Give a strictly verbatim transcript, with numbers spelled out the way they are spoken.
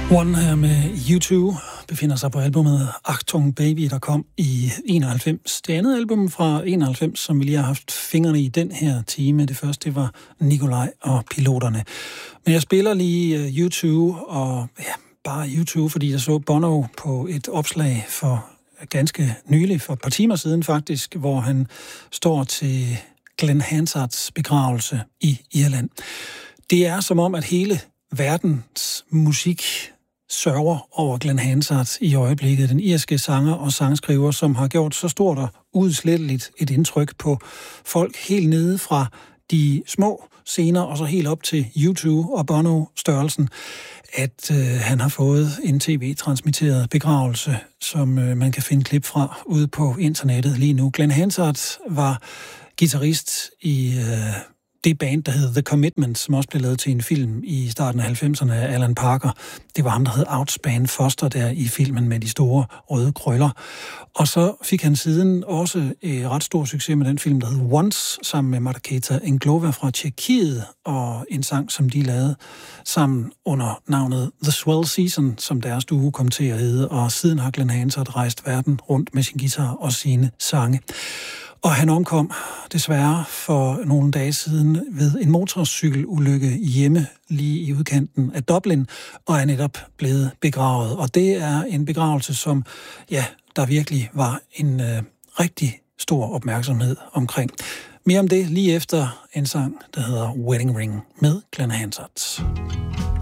One her med U to befinder sig på albumet Achtung Baby, der kom i enoghalvfems. Det andet album fra enoghalvfems, som vi lige har haft fingrene i den her time. Det første, det var Nikolaj og Piloterne. Men jeg spiller lige U to, og ja, bare U to, fordi jeg så Bono på et opslag for ganske nylig, for et par timer siden faktisk, hvor han står til Glenn Hansards begravelse i Irland. Det er som om, at hele verdens musik sørger over Glenn Hansard i øjeblikket. Den irske sanger og sangskriver, som har gjort så stort og udsletteligt et indtryk på folk helt nede fra de små scener og så helt op til U to og Bono-størrelsen, at øh, han har fået en tv-transmitteret begravelse, som øh, man kan finde klip fra ude på internettet lige nu. Glenn Hansard var guitarist i øh, det band, der hed The Commitment, som også blev lavet til en film i starten af halvfemserne af Alan Parker. Det var ham, der hed Outspan Foster der i filmen med de store røde krøller. Og så fik han siden også øh, ret stor succes med den film, der hed Once, sammen med Marketa Englova fra Tjekkiet, og en sang, som de lavede sammen under navnet The Swell Season, som deres duo kom til at hedde. Og siden har Glenn Hansard rejst verden rundt med sin guitar og sine sange. Og han omkom desværre for nogle dage siden ved en motorcykelulykke hjemme lige i udkanten af Dublin, og er netop blevet begravet. Og det er en begravelse, som ja, der virkelig var en øh, rigtig stor opmærksomhed omkring. Mere om det lige efter en sang, der hedder Wedding Ring med Glenn Hansard.